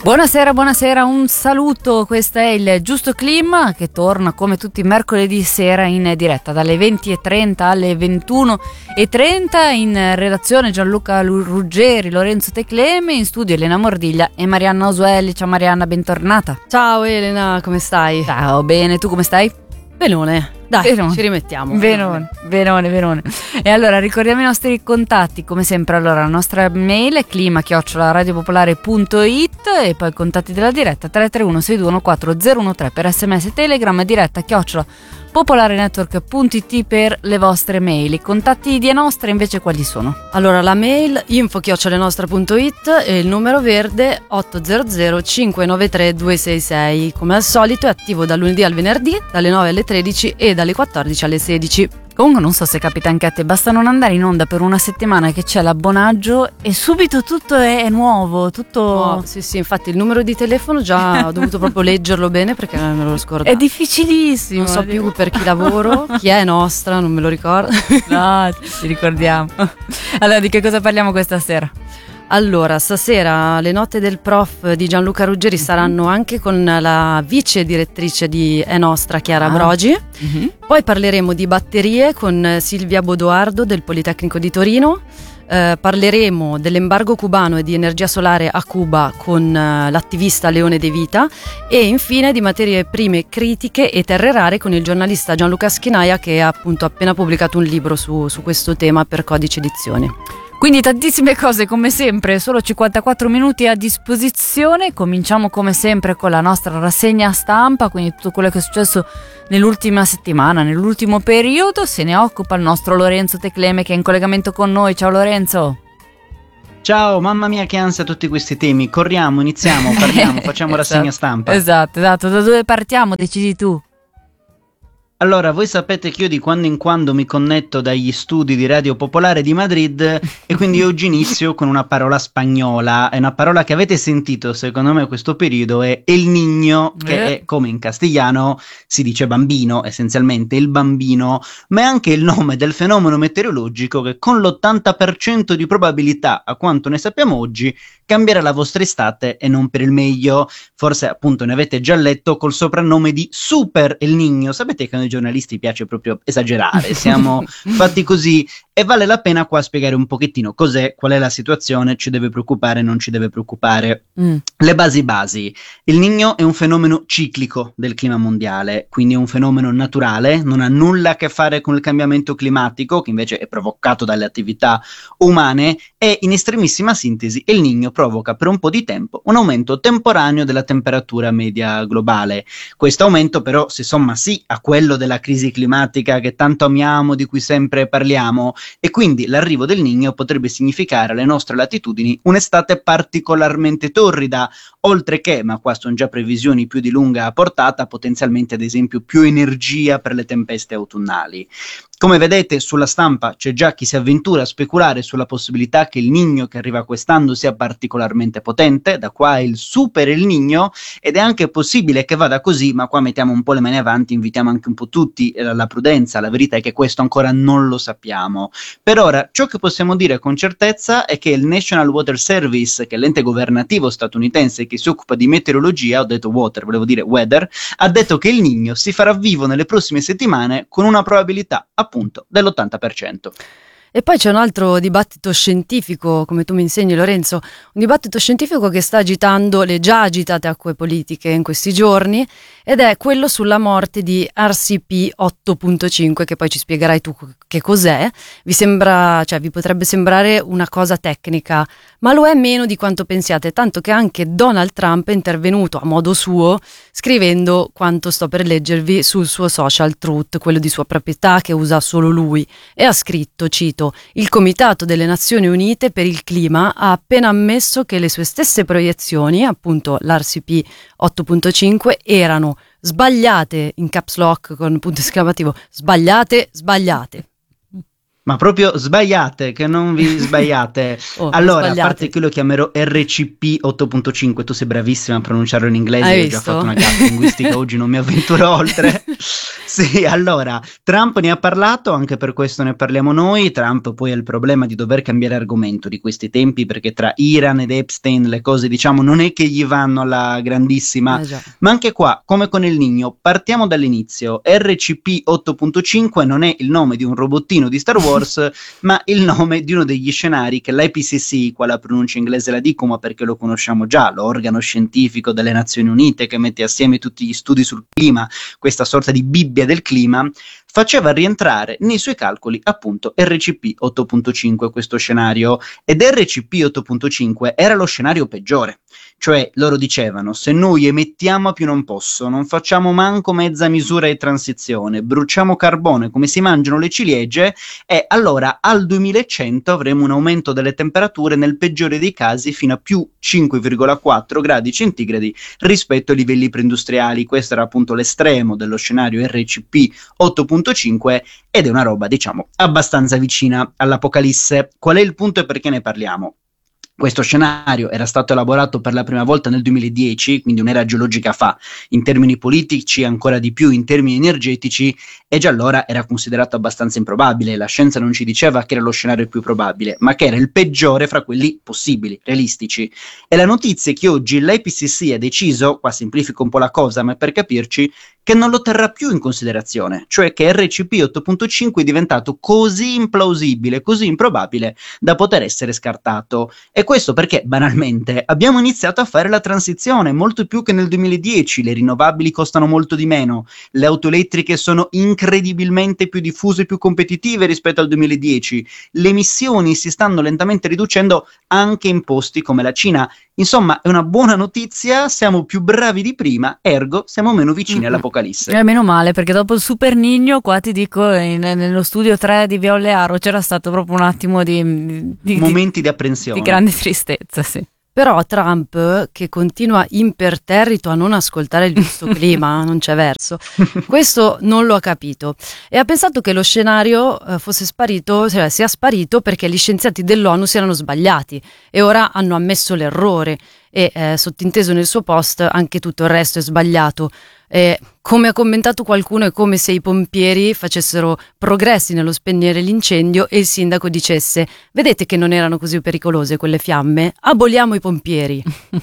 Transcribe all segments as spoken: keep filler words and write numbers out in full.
Buonasera, buonasera, un saluto, questo è il Giusto Clima che torna come tutti i mercoledì sera in diretta dalle venti e trenta alle ventuno e trenta, in redazione Gianluca Ruggeri, Lorenzo Tecleme, in studio Elena Mordiglia e Marianna Osuelli. Ciao Marianna, bentornata. Ciao Elena, come stai? Ciao, bene, tu come stai? Benone, dai, Benone. ci rimettiamo. Benone, benone, benone. E allora ricordiamo i nostri contatti, come sempre. Allora la nostra mail è clima chiocciola radiopopolare punto it e poi contatti della diretta tre tre uno sei due uno quattro zero uno tre per sms, telegram, diretta chiocciola popolarenetwork punto it per le vostre mail. I contatti di Nostra invece quali sono? Allora la mail info chiocciola nostra punto it e il numero verde otto zero zero cinque nove tre due sei sei. Come al solito è attivo dal lunedì al venerdì dalle nove alle tredici e dalle quattordici alle sedici. Comunque non so se capita anche a te, basta non andare in onda per una settimana che c'è l'abbonaggio e subito tutto è, è nuovo, tutto... Oh, sì sì, infatti il numero di telefono già ho dovuto proprio leggerlo bene perché me lo scordato. È difficilissimo. Non so più per chi lavoro, chi è Nostra, non me lo ricordo. No, ci ricordiamo. Allora, di che cosa parliamo questa sera? Allora, stasera le note del prof di Gianluca Ruggeri saranno anche con la vice direttrice di È Nostra, Chiara ah. Brogi. Mm-hmm. Poi parleremo di batterie con Silvia Bodoardo del Politecnico di Torino. Eh, parleremo dell'embargo cubano e di energia solare a Cuba con uh, l'attivista Leone De Vita e infine di materie prime critiche e terre rare con il giornalista Gianluca Schinaia, che ha appunto appena pubblicato un libro su, su questo tema per Codice Edizioni. Quindi tantissime cose come sempre, solo cinquantaquattro minuti a disposizione. Cominciamo come sempre con la nostra rassegna stampa, quindi tutto quello che è successo nell'ultima settimana, nell'ultimo periodo. Se ne occupa il nostro Lorenzo Tecleme che è in collegamento con noi. Ciao Lorenzo. Ciao, mamma mia che ansia tutti questi temi. Corriamo, iniziamo, parliamo, facciamo rassegna stampa. Esatto, esatto. Da dove partiamo? Decidi tu. Allora, voi sapete che io di quando in quando mi connetto dagli studi di Radio Popolare di Madrid e quindi oggi inizio con una parola spagnola. È una parola che avete sentito, secondo me, questo periodo, è El Niño, che eh. è come in castigliano si dice bambino, essenzialmente il bambino, ma è anche il nome del fenomeno meteorologico che con l'ottanta per cento di probabilità, a quanto ne sappiamo oggi, cambierà la vostra estate e non per il meglio. Forse appunto ne avete già letto col soprannome di Super El Niño. Sapete che a noi giornalisti piace proprio esagerare, siamo fatti così e vale la pena qua spiegare un pochettino cos'è, qual è la situazione, ci deve preoccupare, non ci deve preoccupare. Mm. Le basi basi. Il Niño è un fenomeno ciclico del clima mondiale, quindi è un fenomeno naturale, non ha nulla a che fare con il cambiamento climatico, che invece è provocato dalle attività umane, e in estremissima sintesi il Niño provoca per un po' di tempo un aumento temporaneo della temperatura media globale. Questo aumento però si somma sì a quello della crisi climatica che tanto amiamo, di cui sempre parliamo, e quindi l'arrivo del Niño potrebbe significare alle nostre latitudini un'estate particolarmente torrida, oltre che, ma qua sono già previsioni più di lunga portata, potenzialmente ad esempio più energia per le tempeste autunnali. Come vedete sulla stampa c'è già chi si avventura a speculare sulla possibilità che il Niño che arriva quest'anno sia particolarmente potente, da qua il Super El Niño, ed è anche possibile che vada così, ma qua mettiamo un po' le mani avanti, invitiamo anche un po' tutti alla prudenza. La verità è che questo ancora non lo sappiamo. Per ora ciò che possiamo dire con certezza è che il National Weather Service, che è l'ente governativo statunitense che si occupa di meteorologia, ho detto water, volevo dire weather, ha detto che il Niño si farà vivo nelle prossime settimane con una probabilità appunto dell'ottanta per cento. E poi c'è un altro dibattito scientifico, come tu mi insegni Lorenzo, un dibattito scientifico che sta agitando le già agitate acque politiche in questi giorni, ed è quello sulla morte di R C P otto punto cinque, che poi ci spiegherai tu che cos'è. Vi sembra, cioè vi potrebbe sembrare una cosa tecnica, ma lo è meno di quanto pensiate, tanto che anche Donald Trump è intervenuto a modo suo scrivendo quanto sto per leggervi sul suo social Truth, quello di sua proprietà che usa solo lui, e ha scritto, cito: il Comitato delle Nazioni Unite per il Clima ha appena ammesso che le sue stesse proiezioni, appunto l'R C P otto punto cinque, erano sbagliate, in caps lock con punto esclamativo, sbagliate, sbagliate. Ma proprio sbagliate, che non vi sbagliate. Oh, allora, sbagliate. A parte che io lo chiamerò R C P otto punto cinque, tu sei bravissima a pronunciarlo in inglese, Hai io ho visto? già fatto una gaffa linguistica, oggi non mi avventuro oltre. Sì, allora, Trump ne ha parlato, anche per questo ne parliamo noi. Trump poi ha il problema di dover cambiare argomento di questi tempi, perché tra Iran ed Epstein le cose, diciamo, non è che gli vanno alla grandissima. Eh già. Ma anche qua, come con il Niño, partiamo dall'inizio. R C P otto punto cinque non è il nome di un robottino di Star Wars, ma il nome di uno degli scenari che l'I P C C, qua la pronuncia inglese la dico, ma perché lo conosciamo già, l'organo scientifico delle Nazioni Unite che mette assieme tutti gli studi sul clima, questa sorta di Bibbia del clima, faceva rientrare nei suoi calcoli appunto R C P otto punto cinque, questo scenario, ed R C P otto punto cinque era lo scenario peggiore. Cioè loro dicevano: se noi emettiamo a più non posso, non facciamo manco mezza misura di transizione, bruciamo carbone come si mangiano le ciliegie, e allora al duemilacento avremo un aumento delle temperature nel peggiore dei casi fino a più cinque virgola quattro gradi centigradi rispetto ai livelli preindustriali. Questo era appunto l'estremo dello scenario R C P otto punto cinque ed è una roba, diciamo, abbastanza vicina all'apocalisse. Qual è il punto e perché ne parliamo? Questo scenario era stato elaborato per la prima volta nel duemiladieci, quindi un'era geologica fa, in termini politici ancora di più in termini energetici, e già allora era considerato abbastanza improbabile. La scienza non ci diceva che era lo scenario più probabile, ma che era il peggiore fra quelli possibili, realistici. E la notizia è che oggi l'I P C C ha deciso, qua semplifico un po' la cosa, ma per capirci, che non lo terrà più in considerazione, cioè che R C P otto punto cinque è diventato così implausibile, così improbabile da poter essere scartato. E questo perché, banalmente, abbiamo iniziato a fare la transizione, molto più che nel duemiladieci, le rinnovabili costano molto di meno, le auto elettriche sono incredibilmente più diffuse e più competitive rispetto al duemiladieci, le emissioni si stanno lentamente riducendo anche in posti come la Cina. Insomma, è una buona notizia, siamo più bravi di prima, ergo siamo meno vicini Mm-mm. all'apocalisse. Eh, meno male, perché dopo il Super Niño, qua ti dico, in- nello studio tre di Via Olearo c'era stato proprio un attimo di, di, di- Momenti di apprensione. di grande tristezza, sì. Però Trump, che continua imperterrito a non ascoltare il giusto clima, non c'è verso, questo non lo ha capito e ha pensato che lo scenario eh, fosse sparito, cioè sia sparito perché gli scienziati dell'ONU si erano sbagliati e ora hanno ammesso l'errore e eh, sottinteso nel suo post anche tutto il resto è sbagliato. Eh, come ha commentato qualcuno, è come se i pompieri facessero progressi nello spegnere l'incendio e il sindaco dicesse: vedete che non erano così pericolose quelle fiamme? Aboliamo i pompieri.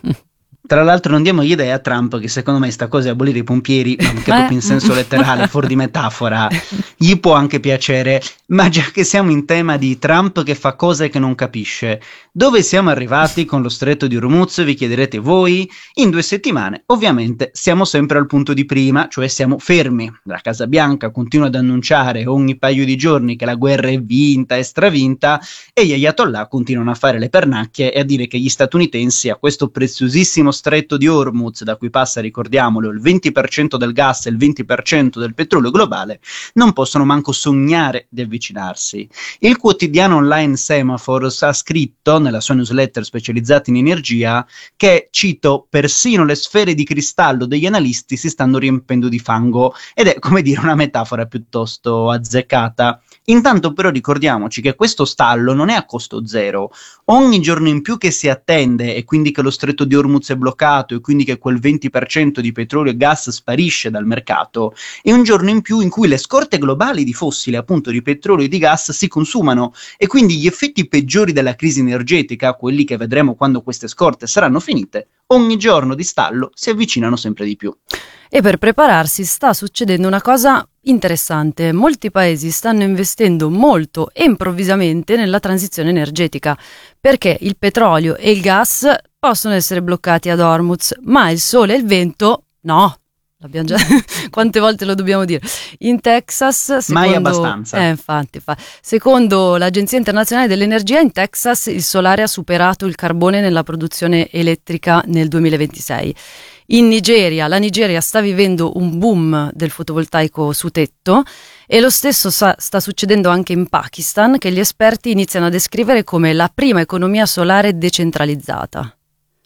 Tra l'altro non diamo idea a Trump che secondo me sta cosa di abolire i pompieri, anche Eh. proprio in senso letterale, fuori di metafora, gli può anche piacere, ma già che siamo in tema di Trump che fa cose che non capisce, dove siamo arrivati con lo stretto di Hormuz, vi chiederete voi? In due settimane ovviamente siamo sempre al punto di prima, cioè siamo fermi. La Casa Bianca continua ad annunciare ogni paio di giorni che la guerra è vinta e stravinta, e gli ayatollah continuano a fare le pernacchie e a dire che gli statunitensi a questo preziosissimo stretto di Hormuz, da cui passa, ricordiamolo, il venti per cento del gas e il venti per cento del petrolio globale, non possono manco sognare di avvicinarsi. Il quotidiano online Semaphore ha scritto nella sua newsletter specializzata in energia che, cito, persino le sfere di cristallo degli analisti si stanno riempendo di fango, ed è, come dire, una metafora piuttosto azzeccata. Intanto però ricordiamoci che questo stallo non è a costo zero. Ogni giorno in più che si attende, e quindi che lo stretto di Hormuz è bloccato, e quindi che quel venti per cento di petrolio e gas sparisce dal mercato, è un giorno in più in cui le scorte globali di fossili, appunto di petrolio e di gas, si consumano, e quindi gli effetti peggiori della crisi energetica, quelli che vedremo quando queste scorte saranno finite, ogni giorno di stallo si avvicinano sempre di più. E per prepararsi sta succedendo una cosa interessante. Molti paesi stanno investendo molto e improvvisamente nella transizione energetica, perché il petrolio e il gas possono essere bloccati ad Hormuz, ma il sole e il vento no. L'abbiamo già quante volte lo dobbiamo dire. In Texas, secondo, Mai abbastanza. Eh, infatti, fa. Secondo l'Agenzia Internazionale dell'Energia, in Texas il solare ha superato il carbone nella produzione elettrica nel duemilaventisei. In Nigeria, la Nigeria sta vivendo un boom del fotovoltaico su tetto, e lo stesso sa, sta succedendo anche in Pakistan, che gli esperti iniziano a descrivere come la prima economia solare decentralizzata.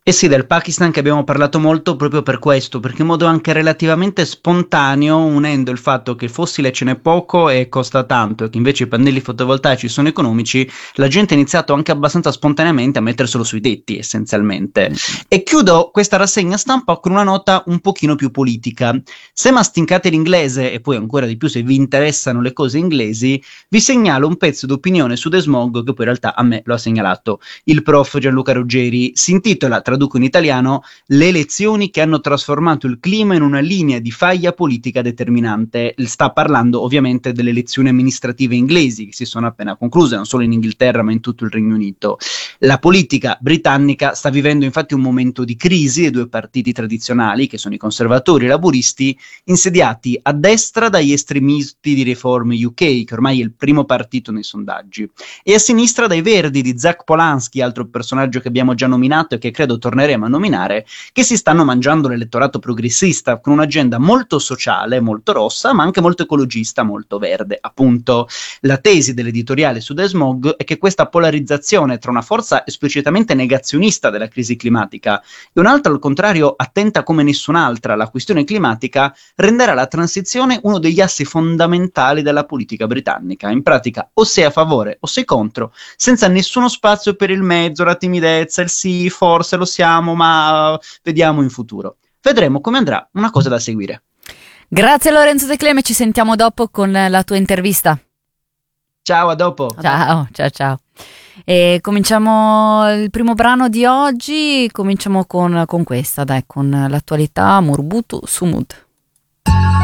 Eh sì, del Pakistan che abbiamo parlato molto proprio per questo, perché in modo anche relativamente spontaneo, unendo il fatto che il fossile ce n'è poco e costa tanto e che invece i pannelli fotovoltaici sono economici, la gente ha iniziato anche abbastanza spontaneamente a metterselo sui tetti, essenzialmente. E chiudo questa rassegna stampa con una nota un pochino più politica. Se mastincate l'inglese, e poi ancora di più se vi interessano le cose inglesi, vi segnalo un pezzo d'opinione su The Smog che poi in realtà a me lo ha segnalato il prof Gianluca Ruggeri. Si intitola, traduco in italiano, le elezioni che hanno trasformato il clima in una linea di faglia politica determinante. Sta parlando ovviamente delle elezioni amministrative inglesi che si sono appena concluse, non solo in Inghilterra ma in tutto il Regno Unito. La politica britannica sta vivendo infatti un momento di crisi dei due partiti tradizionali, che sono i conservatori e i laburisti, insediati a destra dagli estremisti di Reform U K, che ormai è il primo partito nei sondaggi, e a sinistra dai verdi di Zach Polanski, altro personaggio che abbiamo già nominato e che credo torneremo a nominare, che si stanno mangiando l'elettorato progressista con un'agenda molto sociale, molto rossa, ma anche molto ecologista, molto verde. Appunto, la tesi dell'editoriale su The Smog è che questa polarizzazione tra una forza esplicitamente negazionista della crisi climatica e un'altra al contrario attenta come nessun'altra alla questione climatica renderà la transizione uno degli assi fondamentali della politica britannica. In pratica o sei a favore o sei contro, senza nessuno spazio per il mezzo, la timidezza, il sì, forse lo siamo, ma vediamo in futuro. Vedremo come andrà, una cosa da seguire. Grazie Lorenzo De Cleme, ci sentiamo dopo con la tua intervista. Ciao, a dopo. Ciao, ciao, ciao. E cominciamo il primo brano di oggi, cominciamo con, con questa, dai, con l'attualità Murbutu Sumud.